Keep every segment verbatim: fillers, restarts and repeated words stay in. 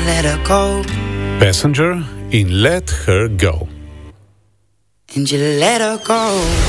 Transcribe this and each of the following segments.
let her go. Passenger in Let Her Go. And you let her go.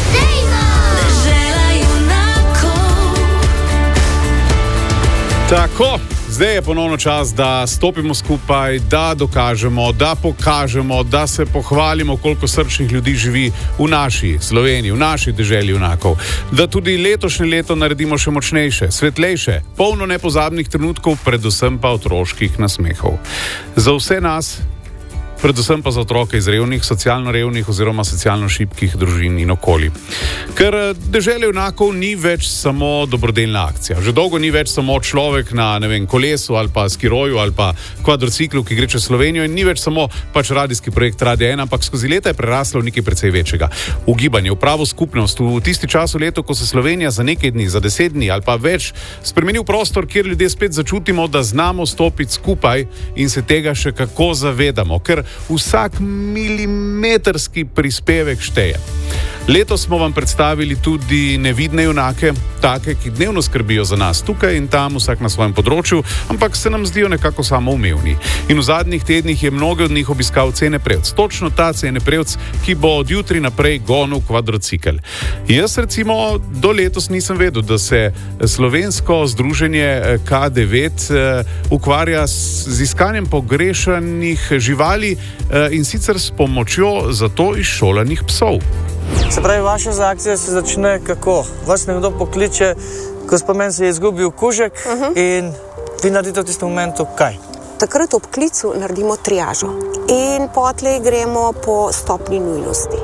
Tako, zdaj je ponovno čas, da stopimo skupaj, da dokažemo, da pokažemo, da se pohvalimo, koliko srčnih ljudi živi v naši Sloveniji, v naši deželi junakov. Da tudi letošnje leto naredimo še močnejše, svetlejše, polno nepozabnih trenutkov, predvsem pa otroških nasmehov. Za vse nas, predvsem pa za otroke iz revnih, socialno revnih oziroma socialno šibkih družin in okolij. Ker dežele junakov ni več samo dobrodelna akcija. Že dolgo ni več samo človek na, ne vem, kolesu ali pa skiroju ali pa kvadrociklu, ki gre čez Slovenijo, in ni več samo pač radijski projekt Radio ena, ampak skozi leta je preraslo v nekaj precej večjega. Ugibanje v pravo skupnost, v tisti čas v letu, ko se Slovenija za nekaj dni, za deset dni ali pa več spremeni v prostor, kjer ljudje spet začutimo, da znamo stopiti skupaj in se tega še kako zavedamo, ker vsak milimetrski prispevek šteje. Letos smo vam predstavili tudi nevidne junake, take, ki dnevno skrbijo za nas tukaj in tam, vsak na svojem področju, ampak se nam zdijo nekako samoumevni. In v zadnjih tednih je mnogo od njih obiskal Ceneprevc. Točno ta Ceneprevc, ki bo od jutri naprej gonil kvadrocikel. Jaz recimo do letos nisem vedel, da se slovensko združenje K devet ukvarja z iskanjem pogrešanih živali in sicer s pomočjo za to izšolanih psov. Se pravi, vaša akcija se začne kako? Vas nekdo pokliče, ko spomen se je izgubil kužek uh-huh. in vi naredite v tistem momentu kaj? Takrat ob klicu naredimo triažo in potlej gremo po stopni nujnosti.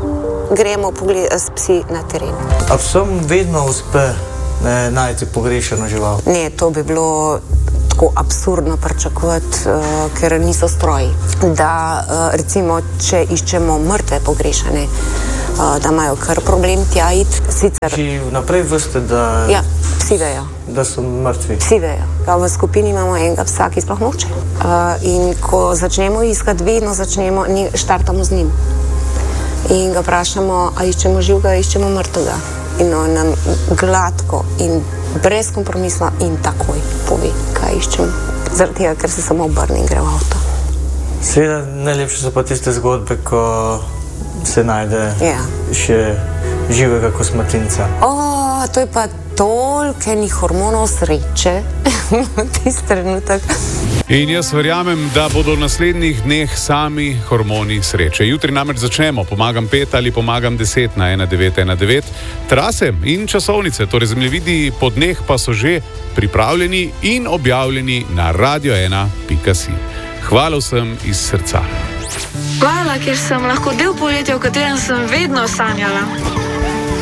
Gremo pogledati s psi na teren. A vsem vedno uspe ne, najti pogrešano žival? Ne, to bi bilo tako absurdno pričakovati, uh, ker niso stroji. Da uh, recimo, če iščemo mrtve pogrešane, da imajo kar problem tja iti. Sicer... Či vnaprej veste, da... Ja, psi vejo. Da so mrtvi. Psi vejo. Ja, v skupini imamo enega psa, ki sploh noče. Uh, in ko začnemo iskati, vedno začnemo, štartamo z njim. In ga vprašamo, a iščemo živega, a iščemo mrtvega. In on nam gladko in brez kompromisla in takoj pove, kaj iščemo. Zaradi tega, ker se samo obrne in gre v avto. Seveda, najlepše so pa tiste zgodbe, ko se najde ja. še živega kosmatinca. O, to je pa toliko enih hormonov sreče v tisti trenutek. In jaz verjamem, da bodo v naslednjih dneh sami hormoni sreče. Jutri namreč začnemo, pomagam pet ali pomagam deset na ena devet ena devet. Trase in časovnice, torej zemljevidi po dneh pa so že pripravljeni in objavljeni na radio ena pika si. Hvala vsem iz srca. Hvala, ker sem lahko del poletja, v katerem sem vedno sanjala.